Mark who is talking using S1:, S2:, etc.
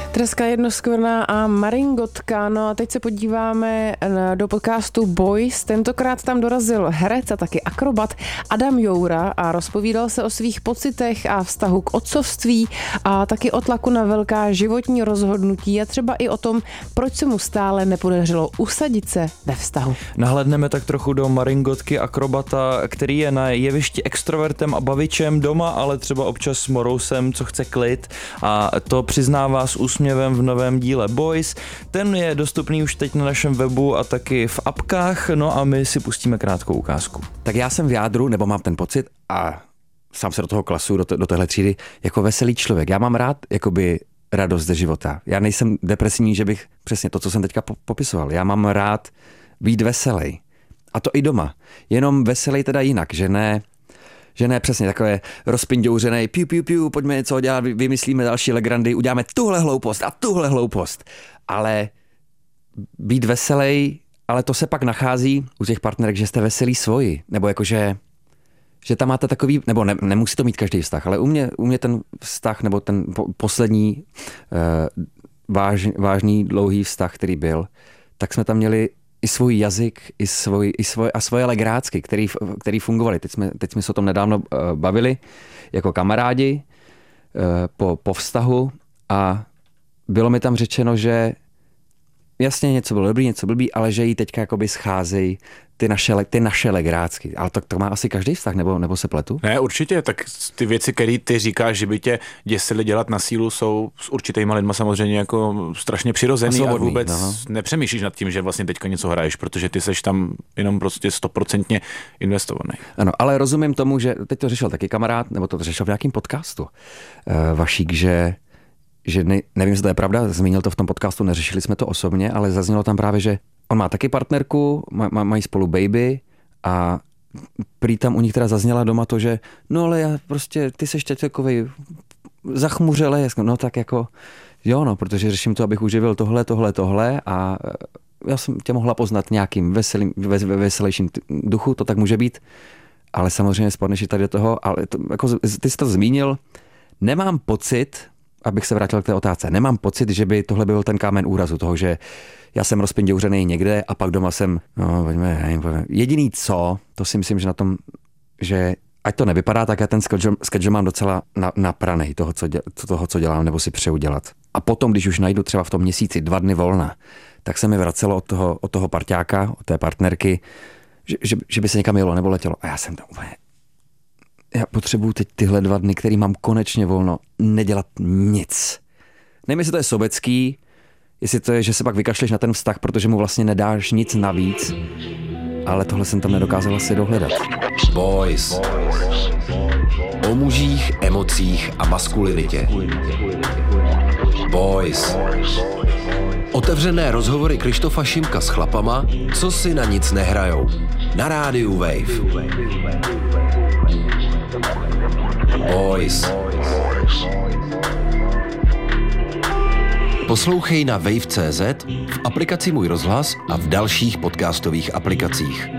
S1: Treska Jednoskvrna a Maringotka. No a teď se podíváme do podcastu Boys. Tentokrát tam dorazil herec a taky akrobat Adam Joura a rozpovídal se o svých pocitech a vztahu k otcovství a taky o tlaku na velká životní rozhodnutí a třeba i o tom, proč se mu stále nepodařilo usadit se ve vztahu.
S2: Nahlédneme tak trochu do Maringotky akrobata, který je na jevišti extrovertem a bavičem doma, ale třeba občas morousem, co chce klid, a to přiznává s úsměvem v novém díle Boys. Ten je dostupný už teď na našem webu a taky v apkách, no a my si pustíme krátkou ukázku.
S3: Tak já jsem v jádru, nebo mám ten pocit a sám se do toho klasu, do téhle třídy, jako veselý člověk. Já mám rád jakoby radost ze života. Já nejsem depresivní, že bych přesně to, co jsem teďka popisoval. Já mám rád být veselý. A to i doma. Jenom veselý teda jinak, že ne přesně takové rozpindouřené, piu, pojďme něco dělat, vymyslíme další legrandy, uděláme tuhle hloupost. Ale být veselý, ale to se pak nachází u těch partnerek, že jste veselí svoji, nebo jakože že tam máte takový, nebo nemusí to mít každý vztah, ale u mě ten vztah, nebo ten poslední vážný dlouhý vztah, který byl, tak jsme tam měli i svůj jazyk, i svoje legrácky, který fungovaly. Teď jsme se o tom nedávno bavili jako kamarádi po vztahu a bylo mi tam řečeno, že něco bylo dobrý, něco blbý, ale že jí teďka jakoby scházejí ty naše legrácky. Ale to má asi každý vztah, nebo se pletu?
S4: Ne, určitě, tak ty věci, které ty říkáš, že by tě děsily dělat na sílu, jsou s určitýma lidma samozřejmě jako strašně přirozený a vůbec nepřemýšlíš nad tím, že vlastně teďka něco hraješ, protože ty seš tam jenom prostě 100% investovaný.
S3: Ano, ale rozumím tomu, že teď to řešil taky kamarád, nebo to řešil v nějakém podcastu Vašík, že nevím, jestli to je pravda, zmínil to v tom podcastu, neřešili jsme to osobně, ale zaznělo tam právě, že on má taky partnerku, mají spolu baby a prý tam u nich teda zazněla doma to, že no ale já prostě, ty seš teď takovej zachmuřelej, no tak jako jo no, protože řeším to, abych uživil tohle a já jsem tě mohla poznat nějakým veselějším duchu, to tak může být, ale samozřejmě spadneš i tady do toho, ale to, jako ty jsi to zmínil, nemám pocit, abych se vrátil k té otázce. Nemám pocit, že by tohle byl ten kámen úrazu toho, že já jsem rozpindouřený někde a pak doma jsem, pojďme. Jediný co, to si myslím, že na tom, že ať to nevypadá, tak já ten schedule mám docela napranej toho, co dělám, nebo si přeju dělat. A potom, když už najdu třeba v tom měsíci 2 dny volna, tak se mi vracelo od toho parťáka, od té partnerky, že by se někam jelo nebo letělo. A já jsem tam úplně... Já potřebuju teď tyhle 2 dny, který mám konečně volno, nedělat nic. Nevím, jestli to je sobecký, jestli to je, že se pak vykašleš na ten vztah, protože mu vlastně nedáš nic navíc, ale tohle jsem tam nedokázal asi dohledat.
S5: Boys. O mužích, emocích a maskulinitě. Boys. Otevřené rozhovory Krištofa Šimka s chlapama, co si na nic nehrajou. Na rádiu Wave. Boys. Poslouchej na wave.cz, v aplikaci Můj rozhlas a v dalších podcastových aplikacích.